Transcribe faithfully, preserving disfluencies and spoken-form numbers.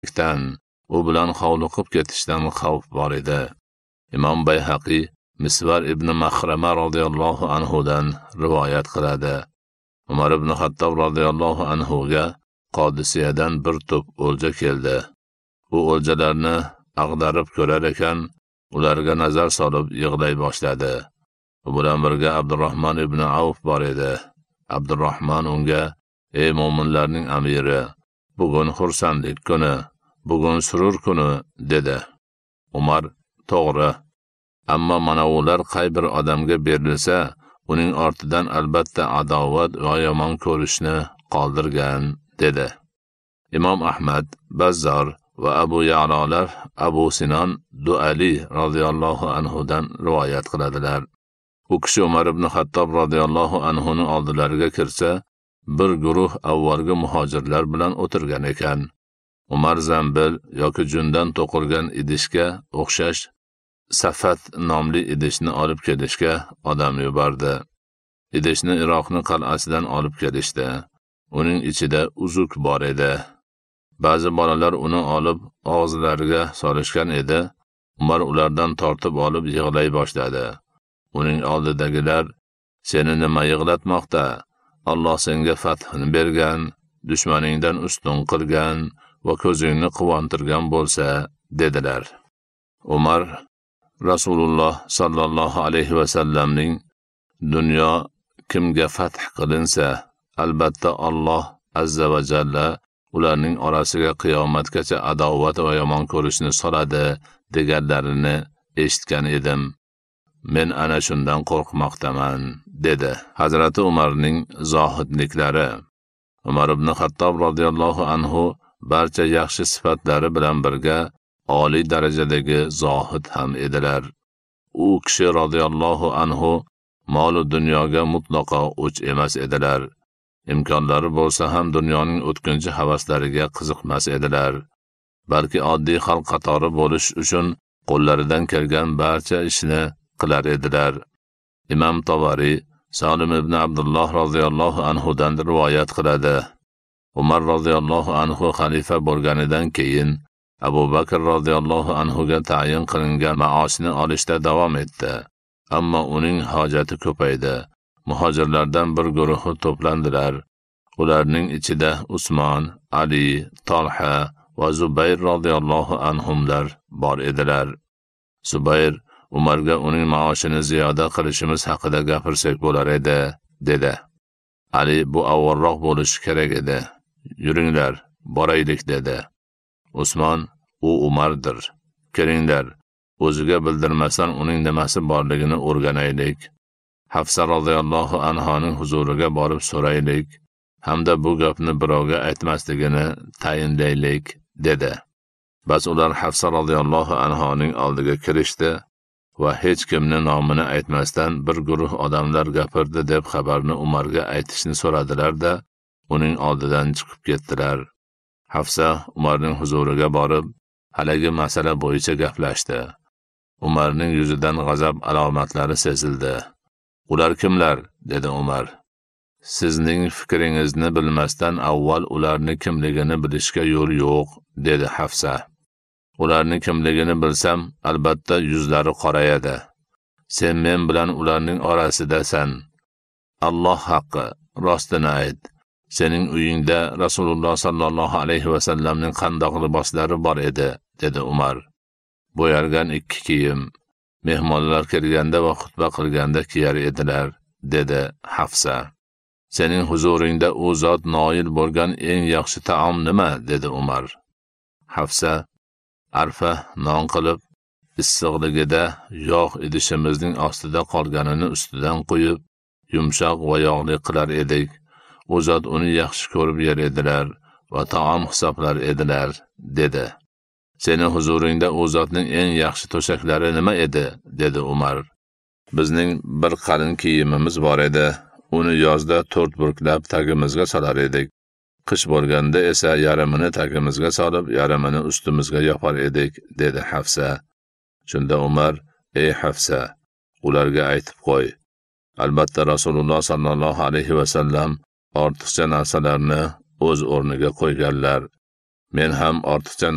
u bilan hovliqib ketishdan xavf bor edi. Imom Bayhaqiy Misvar ibn Mahrama radhiyallohu anhu dan rivoyat qiladi. Umar ibn Xattob radhiyallohu anhu ga Qodisiyadan bir to'p o'lja keldi. U o'ljalarni ag'darib ko'rar ekan, ularga nazar solib yig'lay boshladi. U bilan birga Abdurrahmon ibn Avf bor edi. Abdurrahmon unga: "Ey mo'minlarning amiri, bugun xursandlik kuni, bugun surur kuni", dedi. Umar: "To'g'ri. Ammo mana ular qay bir odamga berilsa, uning ortidan albatta adovat va yomon ko'rishni qoldirgan", dedi. Imom Ahmad, Bazzor va Abu Ya'lolar Abu Sinon Duali radhiyallohu anhu dan rivoyat qiladilar. U kishi Umar ibn Xattob radhiyallohu anhu ning oldilariga kirsa, bir guruh avvalgi muhojirlar bilan o'tirgan ekan. Umar zambil yoki jundan to'qilgan idishga o'xshash Safat nomli idishni olib kelishga odam yubordi. Idishni Iroqning qal'asidan olib kelishdi. Uning ichida uzuk bor edi. Ba'zi bolalar uni olib og'izlariga solishgan edi. Umar ulardan tortib olib yig'lay boshladi. Uning oldidagilar: "Seni nima yig'latmoqda? Alloh senga fathni bergan, dushmaningdan ustun qilgan va ko'zingni quvontirgan bo'lsa", dedilar. Umar Rasululloh sallallohu alayhi va sallamning dunyo kimga fath qilinsa, albatta Alloh azza va jalla ularning orasiga qiyomatgacha adovat va yomon ko'rishni soladi deganlarini eshitgan edim. Men ana shundan qo'rqmoqdaman, dedi. Hazrati Umarning zohidliklari. Umar ibn Xattob radhiyallohu anhu barcha yaxshi sifatlari bilan birga oliy darajadagi zohid ham edilar. U kishi radhiyallohu anhu mol va dunyoga mutlaqo o'ch emas edilar. Imkonlari bo'lsa ham dunyoning o'tkinchi havaslariga qiziqmas edilar. Balki oddiy xalq qatori bo'lish uchun qo'llaridan kelgan barcha ishni qilar edilar. Imom Tabari Salim ibn Abdulloh radhiyallohu anhu dan rivoyat qiladi. Umar radhiyallohu anhu xalifa bo'lganidan keyin Abu Bakr radhiyallohu anhu ga tayin qilingan maoshni olishda davom etdi. Ammo uning hojati ko'paydi. Muhojirlardan bir guruhi to'plandilar. Ularning ichida Usmon, Ali, Talha va Zubayr radhiyallohu anhumlar bor edilar. Zubayr Umarga uning maoshini ziyoda qilishimiz haqida gapirsak bo'lar edi, dedi. Ali: "Bu avvalroq bo'lishi kerak edi. Yuringlar, boraylik", dedi. Usmon: "U Umardir. Kelinglar, o'ziga bildirmasdan uning nimasi borligini o'rganaylik. Hafsa radhiyallohu anhoning huzuriga borib so'raylik, hamda bu gapni birovga aytmasligini tayinlaylik", dedi. Bas ular Hafsa radhiyallohu anhoning oldiga kirishdi va hech kimning nomini aytmasdan bir guruh odamlar gapirdi deb xabarni Umarga aytishni so'radilar-da, uning oldidan chiqib ketdilar. Hafsa Umarning huzuriga borib, haligi masala bo'yicha gaplashdi. Umarning yuzidan g'azab alomatlari sezildi. "Ular kimlar?" dedi Umar. "Sizning fikringizni bilmasdan avval ularni kimligini bilishga yo'l yo'q", dedi Hafsa. "Ularni kimligini bilsam, albatta yuzlari qorayadi. Sen men bilan ularning orasidasan. Alloh haqqi, rostini ayt. Sening uyingda Rasululloh sallallohu alayhi va sallamning qandoq liboslari bor edi", dedi Umar. "Bo'yalgan ikki kiyim. Mehmonlar kelganda va xutba qilganda kiyar edilar", dedi Hafsa. "Sening huzuringda u zot noil bo'lgan eng yaxshi taom nima?" dedi Umar. Hafsa: "Arfa non qilib, issiqligida yog' idishimizning ostida qolganini ustidan qo'yib, yumshoq va yog'li qilar edik. U zot uni yaxshi ko'rib yer edilar va taom hisoblar edilar", dedi. "Seni huzuringda u zotning eng yaxshi to'shaklari nima edi?" dedi Umar. "Bizning bir qalin kiyimimiz bor edi. Uni yozda to'rt burklab tagimizga solar edik. Qish bo'lganda esa yarmini tagimizga solib, yarmini ustimizga yopar edik", dedi Hafsa. Shunda Umar: "Ey Hafsa, ularga aytib qo'y. Albatta Rasululloh sallallohu alayhi va sallam ortiqcha narsalarni o'z o'rniga qo'yganlar. Men ham ortiqcha